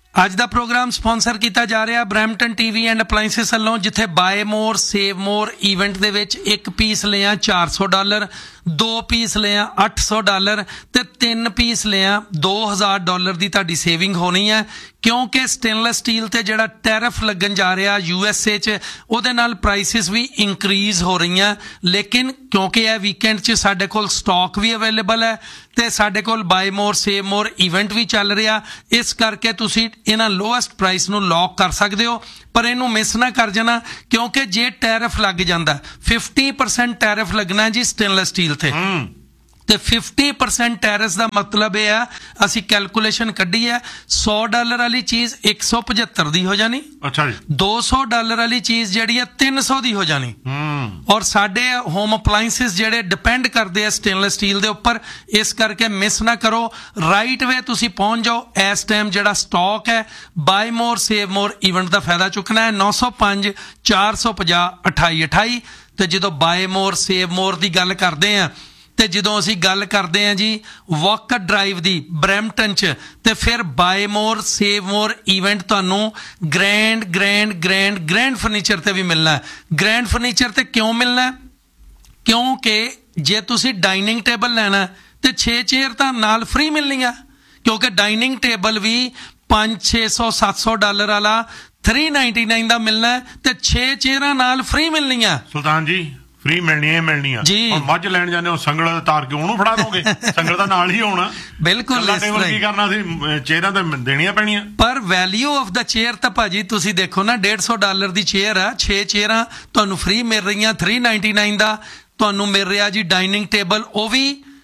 ਅੱਜ ਦਾ programme sponsor ਕੀਤਾ ਜਾ ਰਿਹਾ ਬਰੈਂਪਟਨ ਟੀਵੀ ਐਂਡ ਅਪਲਾਈਐਂਸਿਸ ਵੱਲੋਂ, ਜਿੱਥੇ ਬਾਏ ਮੋਰ ਸੇਵ ਮੋਰ ਇਵੈਂਟ ਦੇ ਵਿੱਚ ਇੱਕ ਪੀਸ ਲਿਆ $400, 2 ਪੀਸ ਲਿਆ $800 ਤੇ 3 ਪੀਸ ਲਿਆ $2000 ਦੀ ਤੁਹਾਡੀ ਸੇਵਿੰਗ ਹੋਣੀ ਹੈ। ਕਿਉਂਕਿ ਸਟੇਨਲੈਸ ਸਟੀਲ ਤੇ ਜਿਹੜਾ ਟੈਰਿਫ ਲੱਗਣ ਜਾ ਰਿਹਾ USA 'ਚ, ਉਹਦੇ ਨਾਲ ਪ੍ਰਾਈਸਿਸ ਵੀ ਇਨਕਰੀਜ਼ ਹੋ ਰਹੀਆਂ। ਲੇਕਿਨ ਕਿਉਂਕਿ ਇਹ ਵੀਕਐਂਡ 'ਚ ਸਾਡੇ ਕੋਲ ਸਟਾਕ ਵੀ ਅਵੇਲੇਬਲ ਹੈ ਤੇ ਸਾਡੇ ਕੋਲ ਬਾਏ ਮੋਰ ਸੇਵ ਮੋਰ ਇਵੈਂਟ ਵੀ ਚੱਲ ਰਿਹਾ, ਇਸ ਕਰਕੇ ਤੁਸੀਂ ਇਹਨਾਂ ਲੋਐਸਟ ਪ੍ਰਾਈਸ ਨੂੰ ਲੌਕ ਕਰ ਸਕਦੇ ਹੋ। ਪਰ ਇਹਨੂੰ ਮਿਸ ਨਾ ਕਰ ਜਾਣਾ, ਕਿਉਂਕਿ ਜੇ ਟੈਰਿਫ ਲੱਗ ਜਾਂਦਾ 50% ਟੈਰਿਫ ਲੱਗਣਾ ਜੀ ਸਟੇਨਲੈਸ ਸਟੀਲ ਤੇ 50% ਟੈਰਿਸ ਦਾ ਮਤਲਬ ਇਹ ਆ, ਅਸੀਂ ਕੈਲਕੂਲੇਸ਼ਨ ਕੱਢੀ ਹੈ, $100 ਵਾਲੀ ਚੀਜ਼ 175 ਦੀ ਹੋ ਜਾਣੀ। ਅੱਛਾ ਜੀ। $200 ਵਾਲੀ ਚੀਜ਼ ਜਿਹੜੀ ਹੈ 300 ਦੀ ਹੋ ਜਾਣੀ। ਔਰ ਸਾਡੇ ਹੋਮ ਅਪਲਾਈਐਂਸਿਸ ਜਿਹੜੇ ਡਿਪੈਂਡ ਕਰਦੇ ਆ ਸਟੇਨਲੈਸ ਸਟੀਲ ਦੇ ਉੱਪਰ, ਇਸ ਕਰਕੇ ਮਿਸ ਨਾ ਕਰੋ। ਰਾਈਟ ਵੇ ਤੁਸੀਂ ਪਹੁੰਚ ਜਾਓ। ਇਸ ਟਾਈਮ ਜਿਹੜਾ ਸਟਾਕ ਹੈ ਬਾਏ ਮੋਰ ਸੇਵ ਮੋਰ ਇਵੈਂਟ ਦਾ ਫਾਇਦਾ ਚੁੱਕਣਾ ਹੈ। 905 450 2828। ਤੇ ਜਦੋਂ ਬਾਏ ਮੋਰ ਸੇਵ ਮੋਰ ਦੀ ਗੱਲ ਕਰਦੇ ਆ ਤੇ ਜਦੋਂ ਅਸੀਂ ਗੱਲ ਕਰਦੇ ਹਾਂ ਜੀ ਵਾਕਰ ਡਰਾਈਵ ਦੀ ਬਰੈਂਪਟਨ 'ਚ, ਤੇ ਫਿਰ ਬਾਏ ਮੋਰ ਸੇਵ ਮੋਰ ਇਵੈਂਟ ਤੁਹਾਨੂੰ ਗ੍ਰੈਂਡ ਫਰਨੀਚਰ ਤੇ ਵੀ ਮਿਲਣਾ ਹੈ। ਗ੍ਰੈਂਡ ਫਰਨੀਚਰ ਤੇ ਕਿਉਂ ਮਿਲਣਾ ਹੈ? ਕਿਉਂਕਿ ਜੇ ਤੁਸੀਂ ਡਾਈਨਿੰਗ ਟੇਬਲ ਲੈਣਾ ਤੇ 6 ਚੇਅਰ ਤਾਂ ਨਾਲ ਫ੍ਰੀ ਮਿਲਣੀਆਂ, ਕਿਉਂਕਿ ਡਾਈਨਿੰਗ ਟੇਬਲ ਵੀ $500-600-700 ਵਾਲਾ $399 ਦਾ ਮਿਲਣਾ ਤੇ 6 ਚੇਅਰਾਂ ਨਾਲ ਫ੍ਰੀ ਮਿਲਣੀਆਂ। ਸੁਲਤਾਨ ਜੀ ਫ੍ਰੀ ਮਿਲਣੀਆਂ ਜੀ। ਹੁਣ ਮੱਝ ਲੈਣ ਜਾਂਦੇ ਹੋ, ਸੰਗਲ ਤਾਰ ਕੇ ਉਹਨੂੰ ਫੜਾ ਦੋਗੇ, ਸੰਗਲ ਦਾ ਨਾਲ ਹੀ ਹੋਣਾ। ਬਿਲਕੁਲ ਕੀ ਕਰਨਾ ਸੀ, ਚੇਅਰਾਂ ਤਾਂ ਦੇਣੀਆਂ ਪੈਣੀਆਂ। ਪਰ ਵੈਲਿਊ ਆਫ ਦਾ ਚੇਅਰ ਤਾਂ ਭਾਜੀ ਤੁਸੀਂ ਦੇਖੋ ਨਾ, $150 ਦੀ ਚੇਅਰ ਆ, 6 ਚੇਅਰਾਂ ਤੁਹਾਨੂੰ ਫ੍ਰੀ ਮਿਲ ਰਹੀਆਂ। $399 ਦਾ ਤੁਹਾਨੂੰ ਮਿਲ ਰਿਹਾ ਜੀ ਡਾਈਨਿੰਗ ਟੇਬਲ, ਉਹ ਵੀ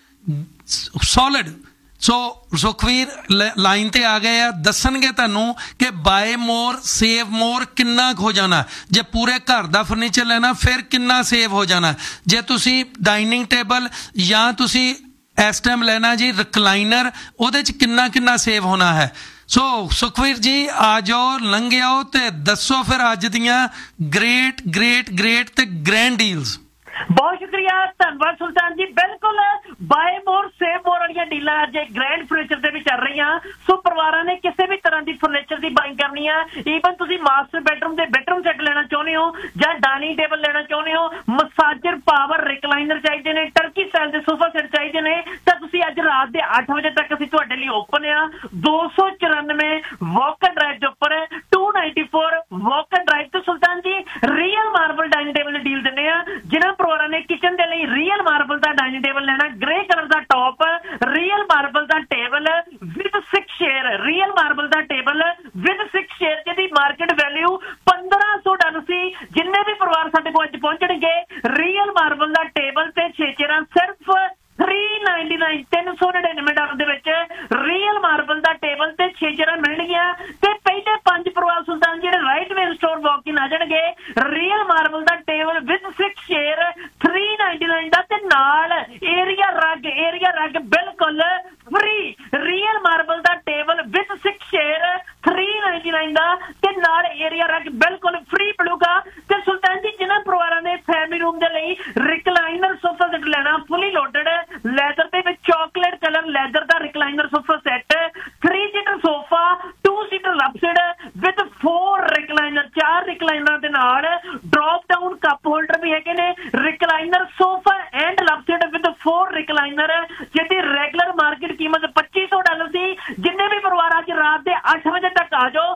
ਸੋਲਿਡ। ਸੋ ਸੁਖਵੀਰ ਲਾਈਨ ਤੇ ਆ ਗਏ ਆ, ਦੱਸਣਗੇ ਤੁਹਾਨੂੰ ਕਿ ਬਾਏ ਮੋਰ ਸੇਵ ਮੋਰ ਕਿੰਨਾ ਹੋ ਜਾਣਾ। ਜੇ ਪੂਰੇ ਘਰ ਦਾ ਫਰਨੀਚਰ ਲੈਣਾ ਫਿਰ ਕਿੰਨਾ ਸੇਵ ਹੋ ਜਾਣਾ। ਜੇ ਤੁਸੀਂ ਡਾਈਨਿੰਗ ਟੇਬਲ ਜਾਂ ਤੁਸੀਂ ਇਸ ਟਾਈਮ ਲੈਣਾ ਜੀ ਰਿਕਲਾਈਨਰ, ਉਹਦੇ 'ਚ ਕਿੰਨਾ ਸੇਵ ਹੋਣਾ ਹੈ। ਸੋ ਸੁਖਵੀਰ ਜੀ ਆ ਜਾਓ, ਲੰਘ ਆਓ ਤੇ ਦੱਸੋ ਫਿਰ ਅੱਜ ਦੀਆਂ ਗ੍ਰੇਟ ਤੇ ਗ੍ਰੈਂਡ ਡੀਲਸ। ਬਹੁਤ ਸ਼ੁਕਰੀਆ, ਧੰਨਵਾਦ ਸੁਲਤਾਨ ਜੀ। ਬਿਲਕੁਲ ਬਾਏ ਮੋਰ ਸੇਵ ਮੋਰ ਵਾਲੀਆਂ ਡੀਲਾਂ ਅੱਜ ਗ੍ਰੈਂਡ ਫਰਨੀਚਰ ਤੇ ਵੀ ਚੱਲ ਰਹੀਆਂ। ਸੋ ਪਰਿਵਾਰਾਂ ਨੇ ਕਿਸੇ ਵੀ ਤਰ੍ਹਾਂ ਦੀ ਫਰਨੀਚਰ ਦੀ ਬਾਇੰਗ ਕਰਨੀ ਆ, ਈਵਨ ਤੁਸੀਂ ਮਾਸਟਰ ਬੈਡਰੂਮ ਦੇ ਬੈਡਰੂਮ ਸੈੱਟ ਲੈਣਾ ਚਾਹੁੰਦੇ ਹੋ ਜਾਂ ਡਾਈਨਿੰਗ ਟੇਬਲ ਲੈਣਾ ਚਾਹੁੰਦੇ ਹੋ, ਮਸਾਜਰ ਪਾਵਰ ਰਿਕਲਾਈਨਰ ਚਾਹੀਦੇ ਨੇ, ਟਰਕੀ ਸਟਾਈਲ ਦੇ ਸੋਫਾ ਸੈੱਟ ਚਾਹੀਦੇ ਨੇ, ਤਾਂ ਤੁਸੀਂ ਅੱਜ ਰਾਤ ਦੇ 8 ਵਜੇ ਤੱਕ ਅਸੀਂ ਤੁਹਾਡੇ ਲਈ ਓਪਨ ਆ। 294 ਵਾਕਰ ਡਰਾਈਵ ਦੇ ਉੱਪਰ 294 ਵਾਕਰ ਡਰਾਈਵ ਤੇ ਸੁਲਤਾਨ ਜੀ ਰੀਅਲ ਮਾਰਬਲ ਡਾਈਨਿੰਗ ਟੇਬਲ ਦੀ ਡੀਲ ਦਿੰਦੇ ਆ। ਜਿਹਨਾਂ ਪਰਿਵਾਰਾਂ ਨੇ ਕਿਚਨ ਦੇ ਲਈ ਰੀਅਲ ਮਾਰਬਲ ਦਾ ਡਾਈਨਿੰਗ ਟੇਬਲ ਲੈਣਾ, grey colour the top, real marble the table with 6 chair, real marble the table with 6 chair, ਜਿਹਦੀ ਮਾਰਕੀਟ ਵੈਲਿਊ $1500 ਸੀ। ਜਿੰਨੇ ਵੀ ਪਰਿਵਾਰ ਸਾਡੇ ਕੋਲ ਅੱਜ ਪਹੁੰਚਣਗੇ, ਰੀਅਲ ਮਾਰਬਲ ਦਾ ਟੇਬਲ ਤੇ 6 ਚੇਅਰਾਂ ਸਿਰਫ $399 $399 ਦੇ ਵਿੱਚ ਰੀਅਲ ਮਾਰਬਲ ਦਾ ਟੇਬਲ ਤੇ 6 ਚੇਅਰਾਂ ਮਿਲਣਗੀਆਂ। ਤੇ ਪਹਿਲੇ 5 ਪਰਿਵਾਰ ਸੁਲਤਾਨ ਜਿਹੜੇ ਰਾਈਟ ਵੇ ਸਟੋਰ ਵਾਕ ਇਨ ਆ ਜਾਣਗੇ, real marble the table with 6 chair $399 ਦਾ, ਤੇ ਨਾਲ ਏਰੀਆ ਰਗ ਬਿਲਕੁਲ free. Real marble the table with 6 chair $399 ਦਾ, ਤੇ ਨਾਲ ਏਰੀਆ ਰਗ ਬਿਲਕੁਲ ਫ੍ਰੀ ਮਿਲੂਗਾ। ਤੇ ਸੁਲਤਾਨ ਜੀ ਜਿਹਨਾਂ ਪਰਿਵਾਰਾਂ ਨੇ ਫੈਮਿਲੀ ਰੂਮ ਦੇ ਲਈ ਰਿਕਲਾਈਨਰ ਸੋਫਾ ਸੈੱਟ ਲੈਣਾ, ਫੁੱਲੀ ਲੋਡਡ ਲੈਦਰ ਦੇ ਵਿੱਚ chocolate colour leather the recliner sofa set, 3 seater sofa, 2 seater ਲਪਸਡ with 4 recliner, 4 ਰਿਕਲਾਈਨਰਾਂ ਦੇ ਨਾਲ ਡ੍ਰੌਪ ਡਾਊਨ ਕੱਪ ਹੋਲਡਰ ਵੀ ਹੈਗੇ ਨੇ। Recliner sofa and ਲਪਸਡ with 4 recliner, ਜਿਹਦੀ ਰੈਗੂਲਰ ਮਾਰਕੀਟ ਕੀਮਤ $2500 ਸੀ। ਜਿੰਨੇ ਵੀ ਪਰਿਵਾਰ ਅੱਜ ਰਾਤ ਦੇ 8 ਵਜੇ ਤੱਕ ਆ ਜਾਓ,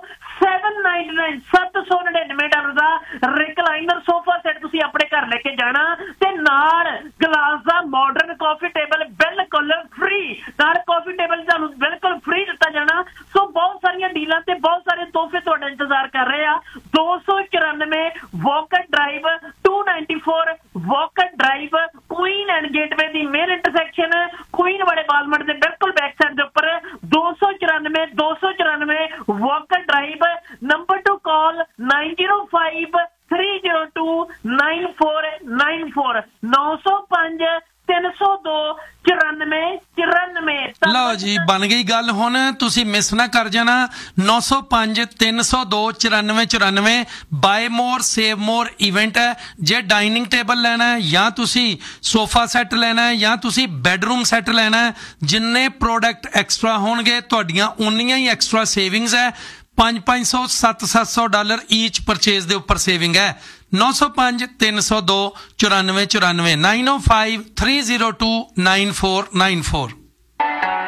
$799 ਦਾ ਰਿਕਲਾਈਨਰ ਸੋਫਾ ਸੈੱਟ ਤੁਸੀਂ ਆਪਣੇ ਘਰ ਲੈ ਕੇ ਜਾਣਾ, ਤੇ ਨਾਲ ਗਲਾਸ ਦਾ ਮਾਡਰਨ ਕਾਫੀ ਟੇਬਲ ਬਿਲਕੁਲ ਫ੍ਰੀ, ਨਾਲ ਕਾਫੀ ਟੇਬਲ ਤੁਹਾਨੂੰ ਬਿਲਕੁਲ ਫ੍ਰੀ ਦਿੱਤਾ ਜਾਣਾ। ਸੋ ਬਹੁਤ ਸਾਰੀਆਂ ਡੀਲਾਂ ਤੇ ਬਹੁਤ ਸਾਰੇ ਤੋਹਫੇ ਤੁਹਾਡਾ ਇੰਤਜ਼ਾਰ ਕਰ ਰਹੇ ਆ। 294 Walker drive, 294 Walker drive, Queen and gateway the main intersection, Queen ਵਾਲੇ ਬਾਲਮਟ ਦੇ ਬਿਲਕੁਲ ਬੈਕ ਸਾਈਡ ਦੇ ਉੱਪਰ 294 ਵਾਕਰ ਡਰਾਈਵ। ਨੰਬਰ ਟੂ ਕਾਲ 905 302 9494 905 302 9494। ਲਓ ਜੀ, ਬਣ ਗਈ ਗੱਲ। ਹੁਣ ਤੁਸੀਂ ਮਿਸ ਨਾ ਕਰ ਜਾਣਾ। 905 302 9494 ਬਾਏ ਮੋਰ ਸੇਵ ਮੋਰ ਇਵੈਂਟ ਹੈ। ਜੇ ਡਾਈਨਿੰਗ ਟੇਬਲ ਲੈਣਾ ਹੈ, ਜਾਂ ਤੁਸੀਂ ਸੋਫਾ ਸੈੱਟ ਲੈਣਾ ਹੈ, ਜਾਂ ਤੁਸੀਂ ਬੈਡਰੂਮ ਸੈੱਟ ਲੈਣਾ ਹੈ, ਜਿੰਨੇ ਪ੍ਰੋਡਕਟ ਐਕਸਟਰਾ ਹੋਣਗੇ ਤੁਹਾਡੀਆਂ ਉਨੀਆਂ ਹੀ ਐਕਸਟਰਾ ਸੇਵਿੰਗਸ ਹੈ। 500 700 ਡਾਲਰ ਈਚ ਪਰਚੇਜ਼ ਦੇ ਉੱਪਰ ਸੇਵਿੰਗ ਹੈ। 905 302 9494 905 302 9494।